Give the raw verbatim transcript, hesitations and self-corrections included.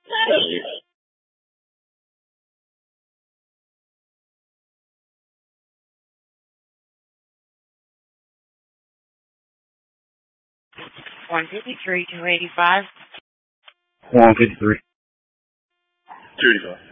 One fifty three, two eighty five. One fifty three. Two eighty five.